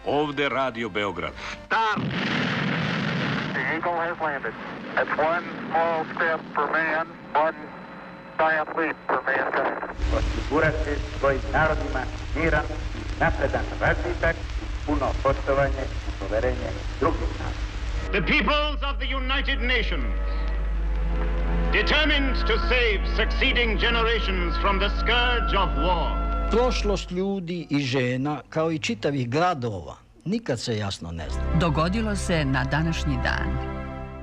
Ovde Radio Beograd. Stop! The Eagle has landed. That's one small step for man, one giant leap for mankind. Osigurati svojim narodima miran, napredan razvitak, puno poštovanje i poverenje drugih naroda. The peoples of the United Nations, determined to save succeeding generations from the scourge of war. Prošlost ljudi i žena, kao i čitavih gradova, nikad se jasno ne zna. Dogodilo se na današnji dan.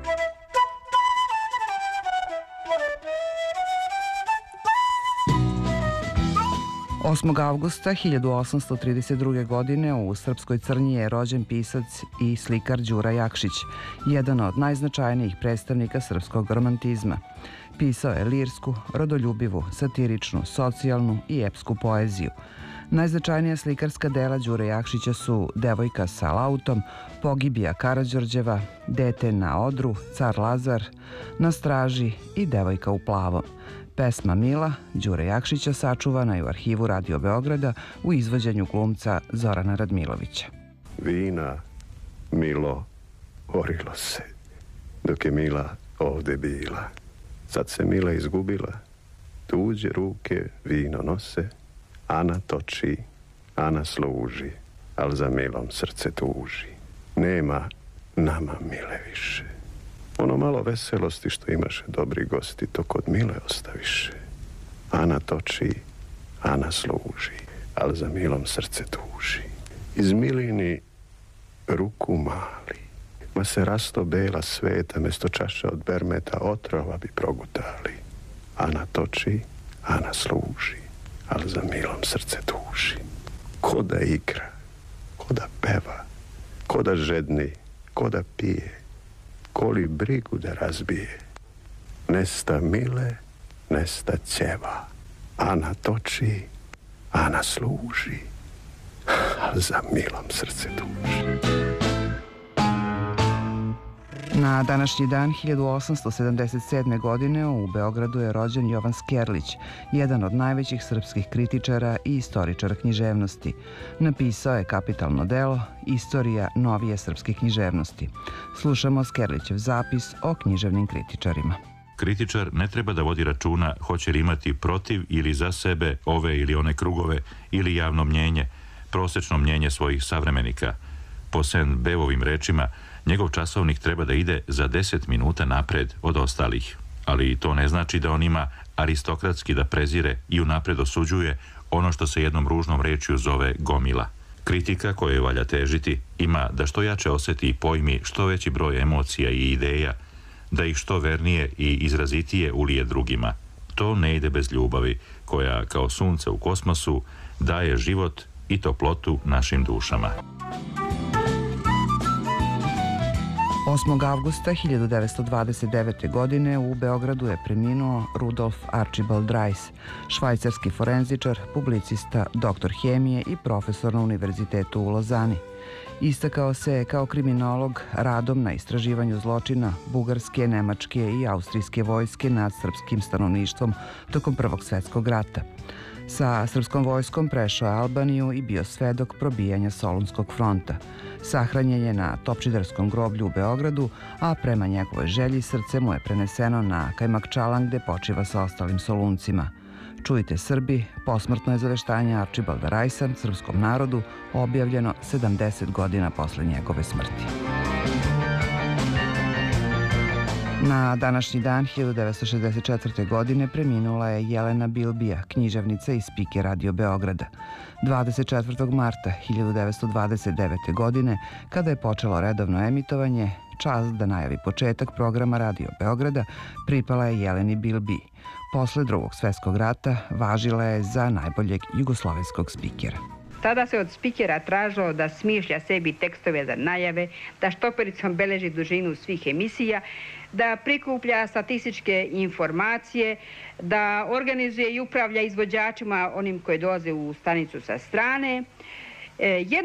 8. avgusta 1832. godine u Srpskoj Crnji je rođen pisac i slikar Đura Jakšić, jedan od najznačajnijih predstavnika srpskog romantizma. Pisao je lirsku, rodoljubivu, satiričnu, socijalnu i epsku poeziju. Najznačajnija slikarska dela Đure Jakšića su Devojka sa lautom, Pogibija Karađorđeva, Dete na odru, Car Lazar, Na straži i Devojka u plavom. Pesma Mila Đure Jakšića sačuvana je u arhivu Radio Beograda u izvođenju glumca Zorana Radmilovića. Vina, Milo, orilo se, dok je Mila ovde bila. Sad se Mila izgubila, tuđe ruke vino nose, Ana toči, Ana služi, al za Milom srce tuži. Nema nama Mile više. Ono malo veselosti što imaše dobri gosti, to kod Mile ostaviše. Ana toči, Ana služi, al za Milom srce tuži. Iz Milini ruku mali, ma se rasto bela sveta, mesto čaša od bermeta otrova bi progutali. Ana toči, Ana služi, al za Milom srce tuži. Ko da igra, ko da peva, ko da žedni, ko da pije, koli brigu da razbije. Nesta Mile, nesta ćeva. Ana toči, Ana služi, a za Milom srce tuži. Na današnji dan 1877. godine u Beogradu je rođen Jovan Skerlić, jedan od najvećih srpskih kritičara i istoričara književnosti. Napisao je kapitalno delo Istorija novije srpske književnosti. Slušamo Skerlićev zapis o književnim kritičarima. Kritičar ne treba da vodi računa hoće li imati protiv ili za sebe ove ili one krugove ili javno mnjenje, prosečno mnjenje svojih savremenika. Po Sen Bevovim rečima, njegov časovnik treba da ide za 10 minuta napred od ostalih. Ali to ne znači da on ima aristokratski da prezire i unapred osuđuje ono što se jednom ružnom rečju zove gomila. Kritika kojoj valja težiti ima da što jače oseti i pojmi što veći broj emocija i ideja, da ih što vernije i izrazitije ulije drugima. To ne ide bez ljubavi, koja kao sunce u kosmosu daje život i toplotu našim dušama. 8. avgusta 1929. godine u Beogradu je preminuo Rudolf Archibald Rice, švajcarski forenzičar, publicista, doktor hemije i profesor na Univerzitetu u Lozani. Istakao se kao kriminolog radom na istraživanju zločina bugarske, nemačke i austrijske vojske nad srpskim stanovništvom tokom Prvog svjetskog rata. Sa srpskom vojskom prešao je Albaniju i bio svedok probijanja Solunskog fronta. Sahranjen je na Topčiderskom groblju u Beogradu, a prema njegovoj želji srce mu je preneseno na Kajmakčalan gde počiva sa ostalim Soluncima. Čujte Srbi, posmrtno je zaveštanje Archibalda Rajsa srpskom narodu objavljeno 70 godina posle njegove smrti. Na današnji dan 1964. godine preminula je Jelena Bilbija, književnica i spiker Radio Beograda. 24. marta 1929. godine, kada je počelo redovno emitovanje, čast da najavi početak programa Radio Beograda pripala je Jeleni Bilbiji. Posle Drugog svjetskog rata važila je za najboljeg jugoslovenskog spikera. Tada se od spikera tražilo da smišlja sebi tekstove za najave, da štopericom beleži dužinu svih emisija, da prikuplja statističke informacije, da organizuje i upravlja izvođačima, onim koji dolaze u stanicu sa strane.